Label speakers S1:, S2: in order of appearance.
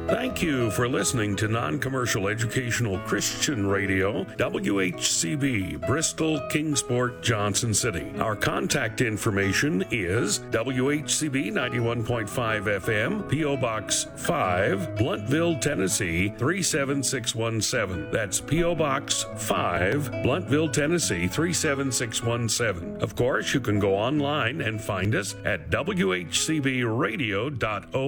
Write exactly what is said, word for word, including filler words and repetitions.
S1: Thank you for listening to Non-Commercial Educational Christian Radio, W H C B, Bristol, Kingsport, Johnson City. Our contact information is W H C B ninety-one point five F M, P O. Box five, Bluntville, Tennessee three seven six one seven. That's P O. Box five, Bluntville, Tennessee three seven six one seven. Of course, you can go online and find us at w h c b radio dot org.